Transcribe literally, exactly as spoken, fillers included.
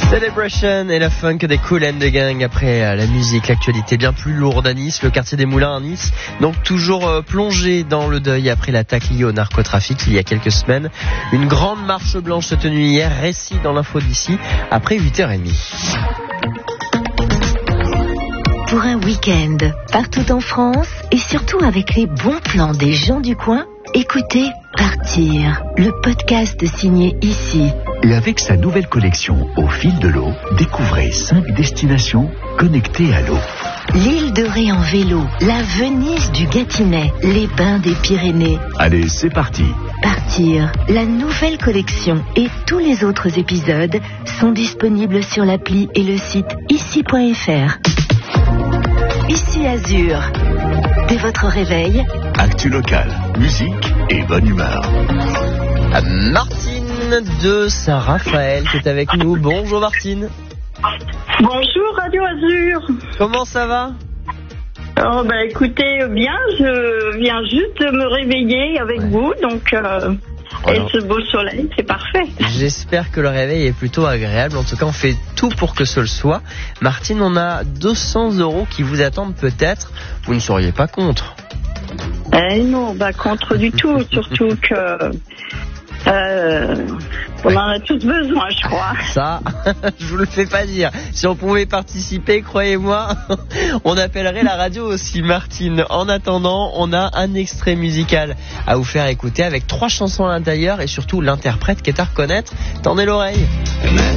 Celebration et la funk des Kool and the Gang. Après la musique, l'actualité bien plus lourde à Nice, le quartier des Moulins à Nice, donc toujours plongé dans le deuil après l'attaque liée au narcotrafic il y a quelques semaines. Une grande marche blanche se tenue hier, récit dans l'info d'ici, après huit heures trente. Pour un week-end, partout en France et surtout avec les bons plans des gens du coin, écoutez Partir, le podcast signé ici. Et avec sa nouvelle collection Au fil de l'eau, découvrez cinq destinations connectées à l'eau. L'île de Ré en vélo, la Venise du Gâtinais, les bains des Pyrénées. Allez, c'est parti. Partir, la nouvelle collection et tous les autres épisodes sont disponibles sur l'appli et le site ici point f r. Ici Azur. Dès votre réveil, actu locale, musique et bonne humeur. Martine de Saint-Raphaël qui est avec nous. Bonjour Martine. Bonjour Radio Azur. Comment ça va? Oh bah écoutez, bien, je viens juste de me réveiller avec ouais. vous, donc euh, voilà. Et ce beau soleil, c'est parfait. J'espère que le réveil est plutôt agréable. En tout cas, on fait tout pour que ce le soit. Martine, on a deux cents euros qui vous attendent peut-être. Vous ne seriez pas contre? Eh non, bah contre du tout, surtout que euh, on en a tous besoin, je crois. Ça, je vous le fais pas dire. Si on pouvait participer, croyez-moi, on appellerait la radio aussi, Martine. En attendant, on a un extrait musical à vous faire écouter avec trois chansons à l'intérieur et surtout l'interprète qui est à reconnaître. Tendez l'oreille.